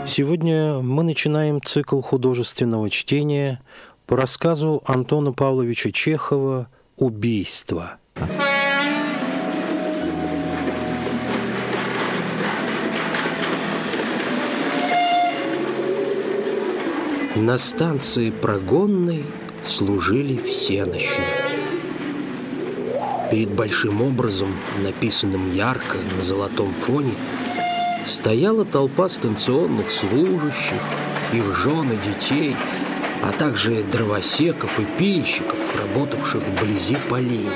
Сегодня мы начинаем цикл художественного чтения по рассказу Антона Павловича Чехова «Убийство». На станции Прогонной служили всенощные. Перед большим образом, написанным ярко на золотом фоне, стояла толпа станционных служащих, их жен и детей, а также дровосеков и пильщиков, работавших вблизи по линии.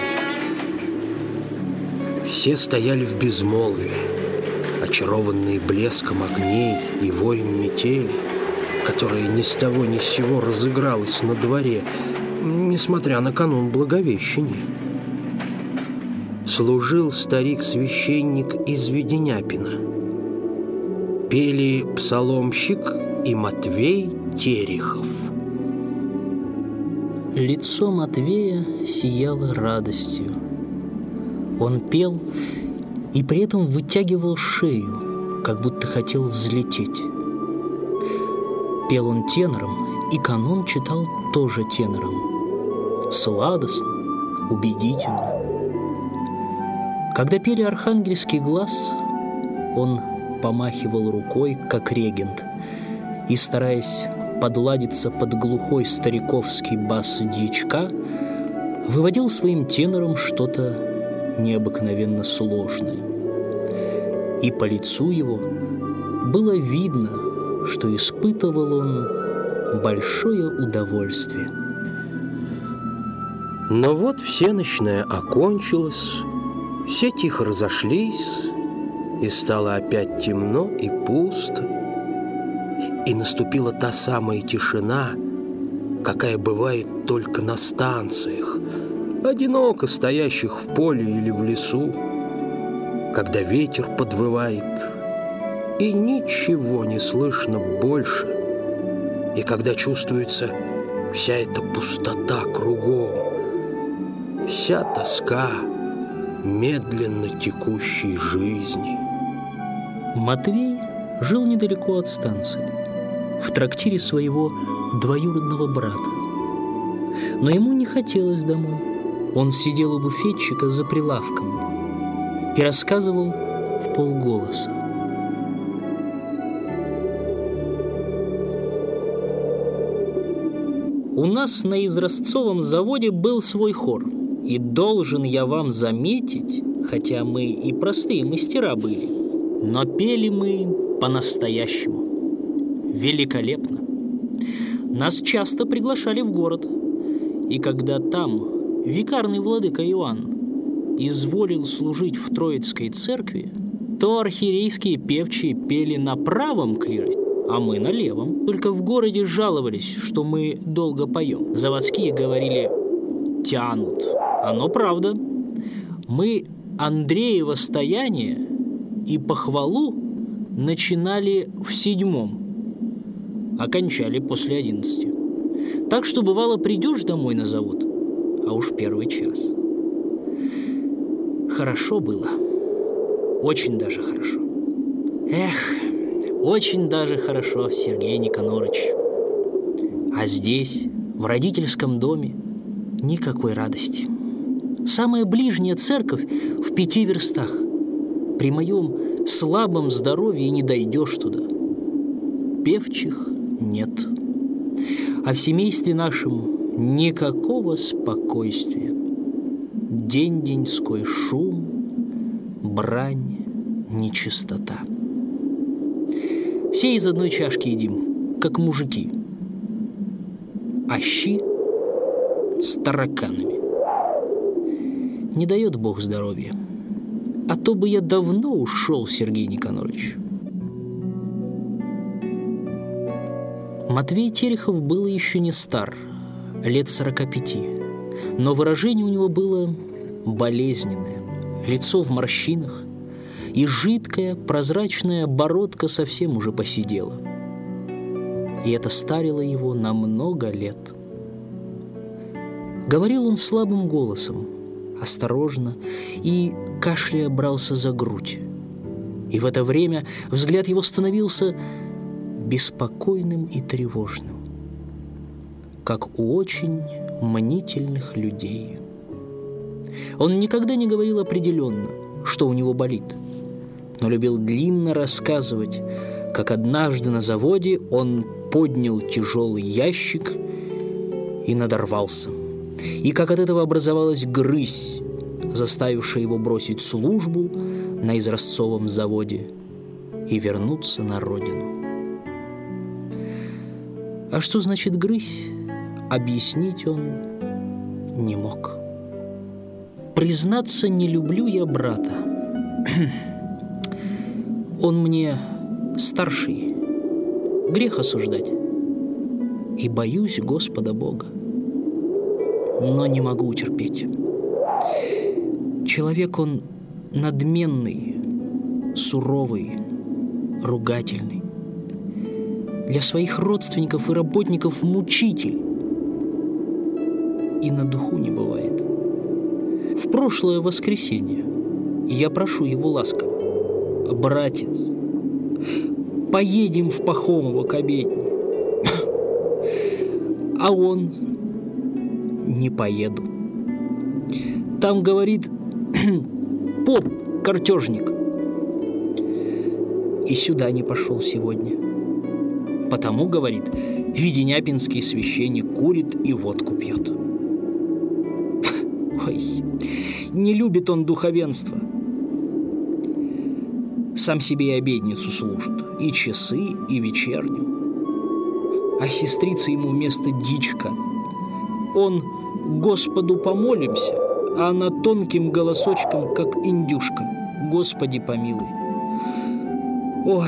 Все стояли в безмолвии, очарованные блеском огней и воем метели, которая ни с того ни с сего разыгралась на дворе, несмотря на канун Благовещения. Служил старик-священник из Веденяпина. Пели псаломщик и Матвей Терехов. Лицо Матвея сияло радостью. Он пел и при этом вытягивал шею, как будто хотел взлететь. Пел он тенором, и канон читал тоже тенором. Сладостно, убедительно. Когда пели «Архангельский глаз», он помахивал рукой, как регент, и, стараясь подладиться под глухой стариковский бас дьячка, выводил своим тенором что-то необыкновенно сложное. И по лицу его было видно, что испытывал он большое удовольствие. Но вот всенощная окончилась, все тихо разошлись, и стало опять темно и пусто. И наступила та самая тишина, какая бывает только на станциях, одиноко стоящих в поле или в лесу, когда ветер подвывает, и ничего не слышно больше, и когда чувствуется вся эта пустота кругом, вся тоска медленно текущей жизни. Матвей жил недалеко от станции, в трактире своего двоюродного брата. Но ему не хотелось домой. Он сидел у буфетчика за прилавком и рассказывал вполголоса. У нас на Изразцовом заводе был свой хор. И должен я вам заметить, хотя мы и простые мастера были, но пели мы по-настоящему. Великолепно. Нас часто приглашали в город. И когда там викарный владыка Иоанн изволил служить в Троицкой церкви, то архиерейские певчие пели на правом клиросе, а мы на левом. Только в городе жаловались, что мы долго поем. Заводские говорили: тянут. Оно правда. Мы Андреево стояние и похвалу начинали в 7, окончали после 11. Так что, бывало, придешь домой на завод, а уж 1 час. Хорошо было. Очень даже хорошо. Эх, очень даже хорошо, Сергей Никонорович. А здесь, в родительском доме, никакой радости. Самая ближняя церковь в 5 верстах. При моем слабом здоровье не дойдешь туда. Певчих нет. А в семействе нашем никакого спокойствия. День-деньской шум, брань, нечистота. Все из одной чашки едим, как мужики. А щи с тараканами. Не дает Бог здоровья. А то бы я давно ушел, Сергей Никонорович. Матвей Терехов был еще не стар, лет 45, но выражение у него было болезненное, лицо в морщинах, и жидкая прозрачная бородка совсем уже поседела. И это старило его на много лет. Говорил он слабым голосом, осторожно, и, кашляя, брался за грудь. И в это время взгляд его становился беспокойным и тревожным, как у очень мнительных людей. Он никогда не говорил определенно, что у него болит, но любил длинно рассказывать, как однажды на заводе он поднял тяжелый ящик и надорвался, и как от этого образовалась грызь, заставившая его бросить службу на изразцовом заводе и вернуться на родину. А что значит грызь, объяснить он не мог. Признаться, не люблю я брата. Он мне старший, грех осуждать. И боюсь Господа Бога, но не могу утерпеть. Человек он надменный, суровый, ругательный. Для своих родственников и работников мучитель. И на духу не бывает. В прошлое воскресенье я прошу его ласково: братец, поедем в Пахомово к обедне. А он: не поеду. Там, говорит, поп картежник. И сюда не пошел сегодня. Потому, говорит, веденяпинский священник курит и водку пьет. Ой, не любит он духовенство. Сам себе и обедницу служит, и часы, и вечерню. А сестрица ему вместо дичка. Он: Господу помолимся, а она тонким голосочком, как индюшка: Господи помилуй. Ой,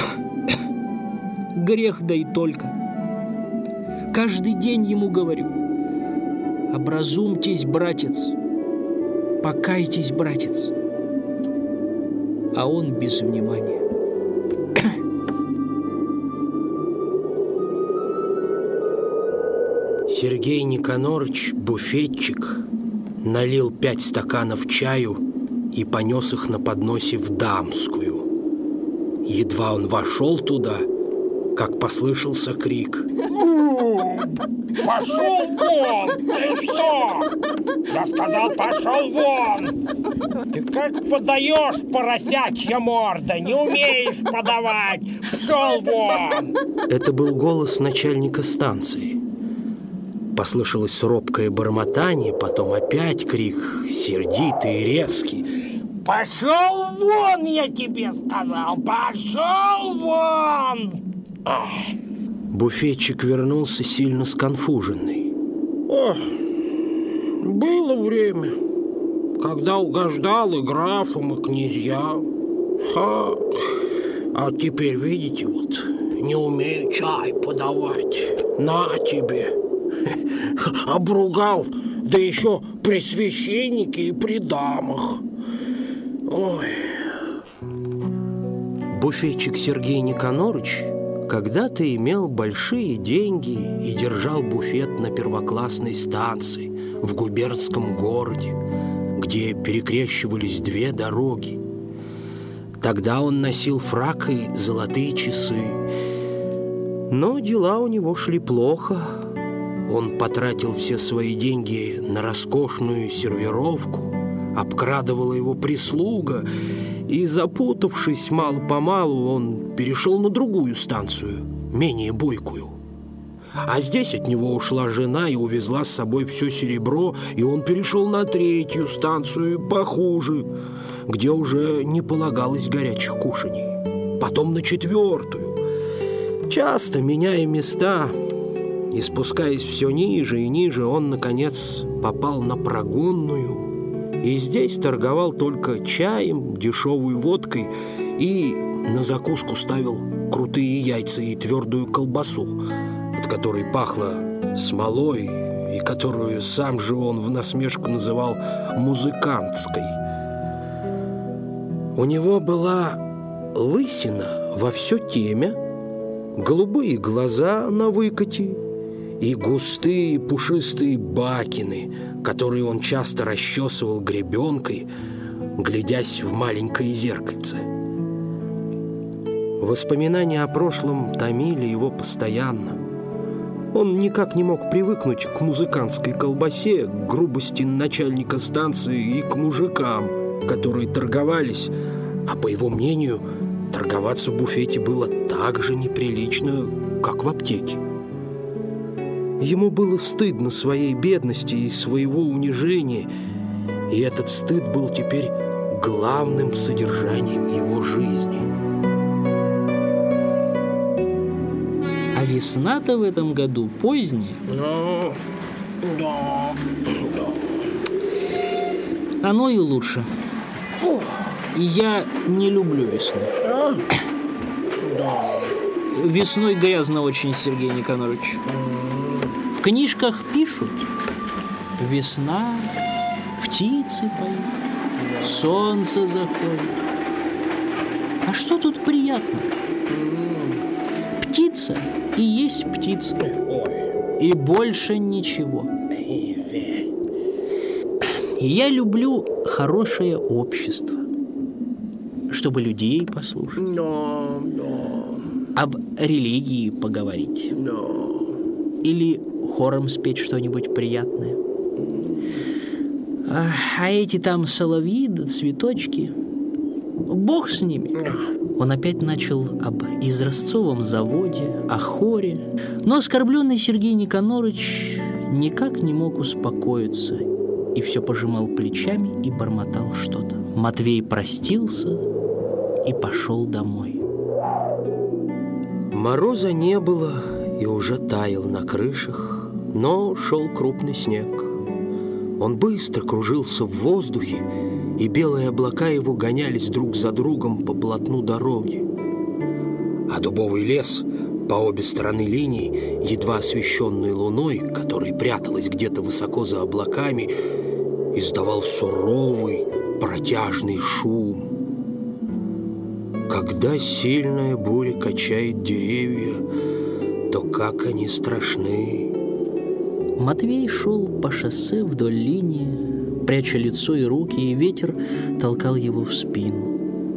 грех да и только. Каждый день ему говорю: образумьтесь, братец, покайтесь, братец. А он без внимания. Сергей Никонорыч, буфетчик, налил 5 стаканов чаю и понес их на подносе в дамскую. Едва он вошел туда, как послышался крик: пошел вон! Ты что? Я сказал, пошел вон! Ты как подаешь, поросячья морда? Не умеешь подавать! Пошел вон! Это был голос начальника станции. Послышалось робкое бормотание, потом опять крик, сердитый и резкий: пошел вон, я тебе сказал! Пошел вон! Буфетчик вернулся сильно сконфуженный. Ох, было время, когда угождал и графам, и князьям. А теперь, видите, вот, не умею чай подавать. На тебе. Обругал, да еще при священнике и при дамах. Ой. Буфетчик Сергей Никонорыч когда-то имел большие деньги и держал буфет на первоклассной станции в губернском городе, где перекрещивались 2 дороги. Тогда он носил фрак и золотые часы. Но дела у него шли плохо. Он потратил все свои деньги на роскошную сервировку, обкрадывала его прислуга, и, запутавшись мало-помалу, он перешел на другую станцию, менее бойкую. А здесь от него ушла жена и увезла с собой все серебро, и он перешел на 3-ю станцию, похуже, где уже не полагалось горячих кушаний. Потом на 4-ю. Часто меняя места и спускаясь все ниже и ниже, он, наконец, попал на Прогонную, и здесь торговал только чаем, дешевой водкой и на закуску ставил крутые яйца и твердую колбасу, от которой пахло смолой и которую сам же он в насмешку называл музыкантской. У него была лысина во все темя, голубые глаза на выкате и густые пушистые бакины, которые он часто расчесывал гребенкой, глядясь в маленькое зеркальце. Воспоминания о прошлом томили его постоянно. Он никак не мог привыкнуть к музыкантской колбасе, к грубости начальника станции и к мужикам, которые торговались, а по его мнению, торговаться в буфете было так же неприлично, как в аптеке. Ему было стыдно своей бедности и своего унижения, и этот стыд был теперь главным содержанием его жизни. А весна-то в этом году поздняя. Да. Оно и лучше. И я не люблю весну. Да. Весной грязно очень, Сергей Никонорович. В книжках пишут: весна, птицы поют, солнце заходит. А что тут приятно? Птица и есть птица. И больше ничего. Я люблю хорошее общество, чтобы людей послушать, об религии поговорить или хором спеть что-нибудь приятное. А эти там соловьи да цветочки, бог с ними. Он опять начал об изразцовом заводе, о хоре, но оскорбленный Сергей Никонорович никак не мог успокоиться и все пожимал плечами и бормотал что-то. Матвей простился и пошел домой. Мороза не было и уже таял на крышах, но шел крупный снег. Он быстро кружился в воздухе, и белые облака его гонялись друг за другом по полотну дороги. А дубовый лес по обе стороны линии, едва освещенный луной, которая пряталась где-то высоко за облаками, издавал суровый, протяжный шум. Когда сильная буря качает деревья, то как они страшны. Матвей шел по шоссе вдоль линии, пряча лицо и руки, и ветер толкал его в спину.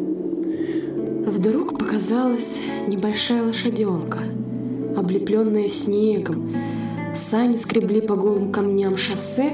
Вдруг показалась небольшая лошаденка, облепленная снегом. Сани скребли по голым камням шоссе,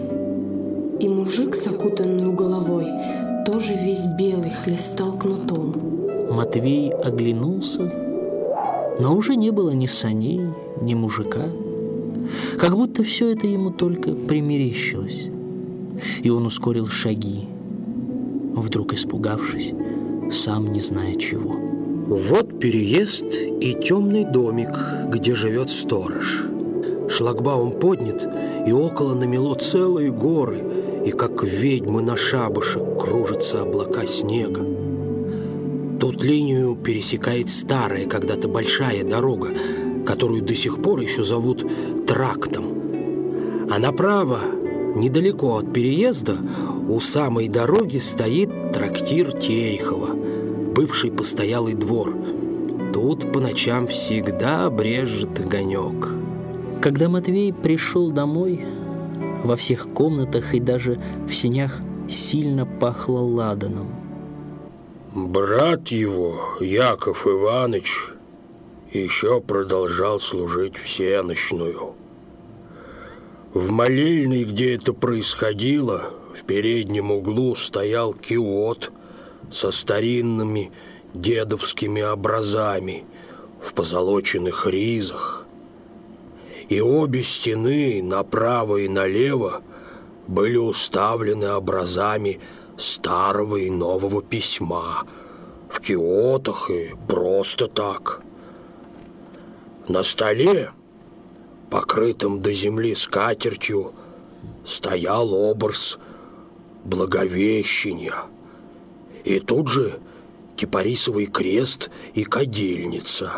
и мужик с окутанной головой, тоже весь белый, хлестал кнутом. Матвей оглянулся, но уже не было ни саней, ни мужика. Как будто все это ему только примерещилось. И он ускорил шаги, вдруг испугавшись, сам не зная чего. Вот переезд и темный домик, где живет сторож. Шлагбаум поднят, и около намело целые горы, и как ведьмы на шабашах кружатся облака снега. Тут линию пересекает старая, когда-то большая дорога, которую до сих пор еще зовут трактом. А направо, недалеко от переезда, у самой дороги стоит трактир Терехова, бывший постоялый двор. Тут по ночам всегда брежет огонек. Когда Матвей пришел домой, во всех комнатах и даже в сенях сильно пахло ладаном. Брат его, Яков Иванович, еще продолжал служить всенощную. В молельной, где это происходило, в переднем углу стоял киот со старинными дедовскими образами в позолоченных ризах. И обе стены, направо и налево, были уставлены образами старого и нового письма в киотах и просто так. На столе, покрытым до земли скатертью, стоял образ Благовещения, и тут же кипарисовый крест и кадильница.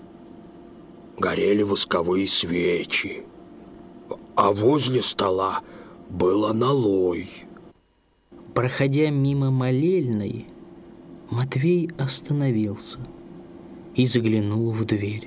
Горели восковые свечи, а возле стола был аналой. Проходя мимо молельной, Матвей остановился и заглянул в дверь.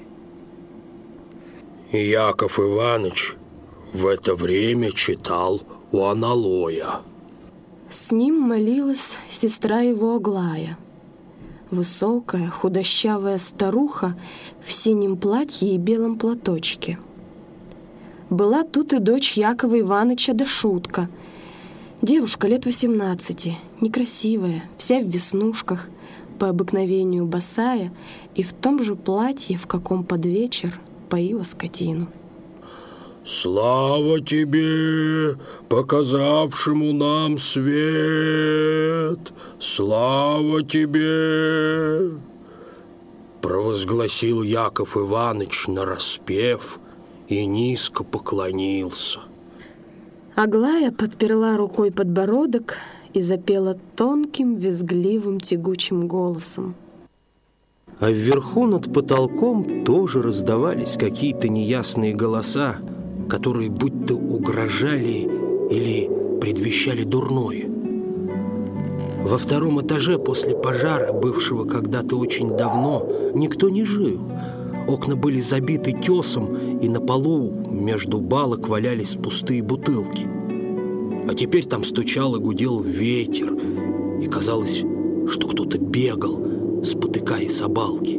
Яков Иванович в это время читал у аналоя. С ним молилась сестра его Аглая. высокая, худощавая старуха в синем платье и белом платочке. Была тут и дочь Якова Ивановича Дашутка. Девушка лет 18, некрасивая, вся в веснушках, по обыкновению босая и в том же платье, в каком под вечер поила скотину. «Слава тебе, показавшему нам свет! Слава тебе!» провозгласил Яков Иванович нараспев и низко поклонился. Аглая подперла рукой подбородок и запела тонким, визгливым, тягучим голосом. А вверху над потолком тоже раздавались какие-то неясные голоса, которые будто угрожали или предвещали дурное. Во втором этаже после пожара, бывшего когда-то очень давно, никто не жил. Окна были забиты тесом, и на полу между балок валялись пустые бутылки. А теперь там стучал и гудел ветер, и казалось, что кто-то бегал, спотыкаясь о балки.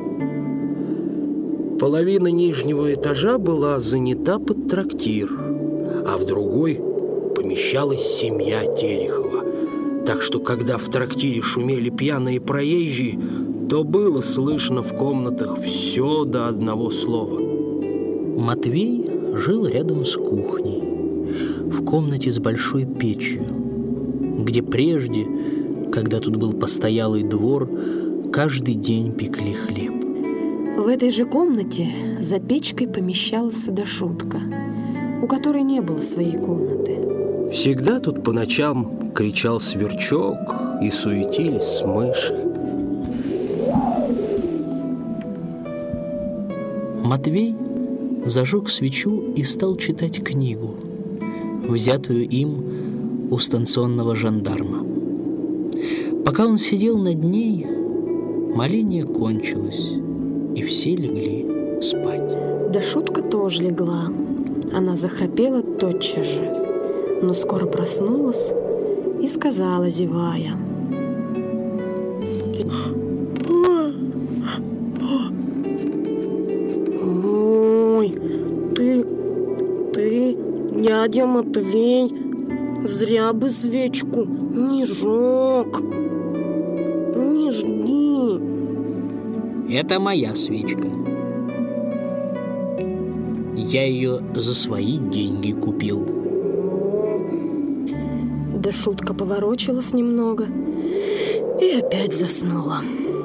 Половина нижнего этажа была занята под трактир, а в другой помещалась семья Терехова. Так что, когда в трактире шумели пьяные проезжие, то было слышно в комнатах все до одного слова. Матвей жил рядом с кухней, в комнате с большой печью, где прежде, когда тут был постоялый двор, каждый день пекли хлеб. В этой же комнате за печкой помещалась Дашутка, у которой не было своей комнаты. Всегда тут по ночам кричал сверчок и суетились мыши. Матвей зажег свечу и стал читать книгу, взятую им у станционного жандарма. Пока он сидел над ней, моление кончилось, и все легли спать. Дашутка тоже легла. Она захрапела тотчас же, но скоро проснулась и сказала, зевая: «Ой, ты, дядя Матвей, зря бы свечку не жег. Не жги». Это моя свечка. Я ее за свои деньги купил. Дашутка поворочилась немного и опять заснула.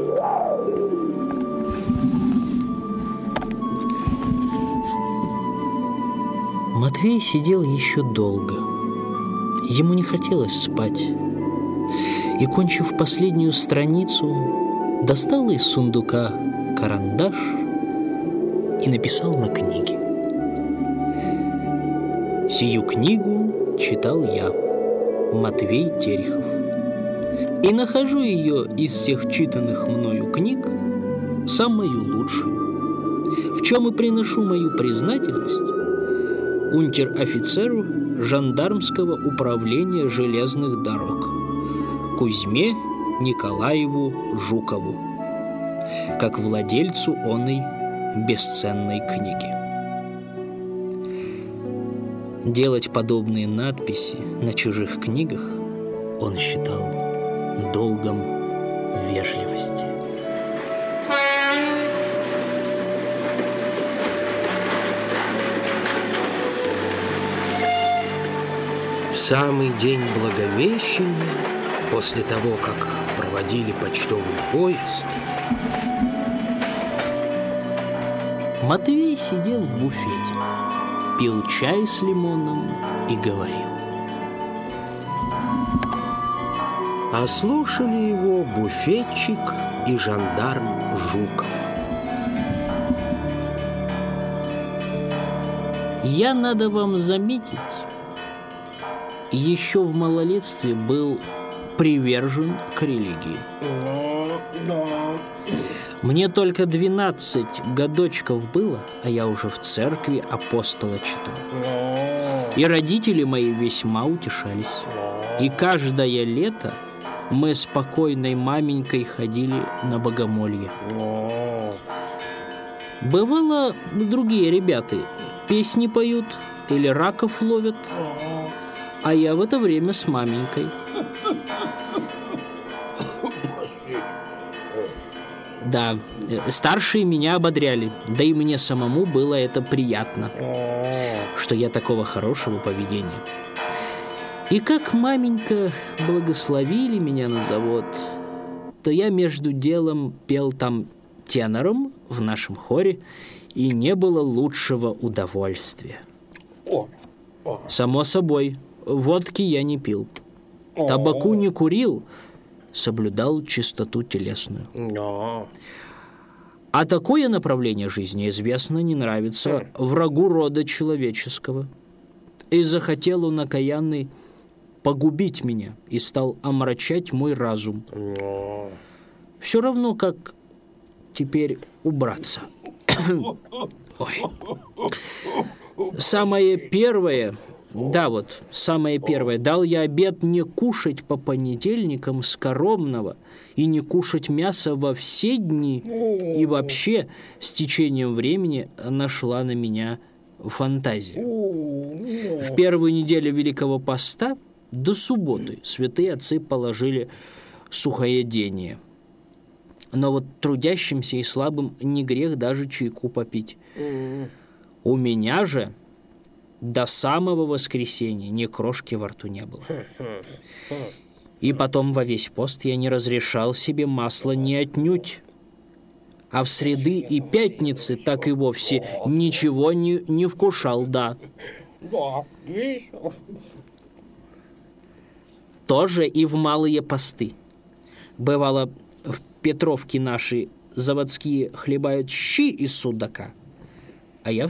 Матвей сидел еще долго. Ему не хотелось спать. И, кончив последнюю страницу, достал из сундука карандаш и написал на книге. Сию книгу читал я, Матвей Терехов, и нахожу ее из всех читанных мною книг самую лучшую, в чем и приношу мою признательность унтер-офицеру жандармского управления железных дорог Кузьме Николаеву Жукову, как владельцу оной бесценной книги. Делать подобные надписи на чужих книгах он считал долгом вежливости. В самый день Благовещения, после того, как проводили почтовый поезд, Матвей сидел в буфете, пил чай с лимоном и говорил. а слушали его буфетчик и жандарм Жуков. Я, надо вам заметить, еще в малолетстве был привержен к религии. Мне только 12 годочков было, а я уже в церкви апостола читал. И родители мои весьма утешались. И каждое лето мы с покойной маменькой ходили на богомолье. Бывало, другие ребята песни поют или раков ловят, а я в это время с маменькой. Да, старшие меня ободряли, да и мне самому было это приятно, что я такого хорошего поведения. И как маменька благословили меня на завод, то я между делом пел там тенором в нашем хоре, и не было лучшего удовольствия. Само собой, водки я не пил, табаку не курил, соблюдал чистоту телесную. А такое направление жизни, известно, не нравится врагу рода человеческого. И захотел он окаянный погубить меня и стал омрачать мой разум. Все равно, как теперь убраться. Ой. Самое первое, дал я обет не кушать по понедельникам скоромного и не кушать мясо во все дни. И вообще, с течением времени нашла на меня фантазия. В первую неделю Великого Поста до субботы святые отцы положили сухоедение. Но вот трудящимся и слабым не грех даже чайку попить. У меня же до самого воскресенья ни крошки во рту не было. И потом во весь пост я не разрешал себе масла ни отнюдь. А в среды и пятницы так и вовсе ничего не вкушал, да. Тоже и в малые посты. Бывало, в Петровке наши заводские хлебают щи из судака, а я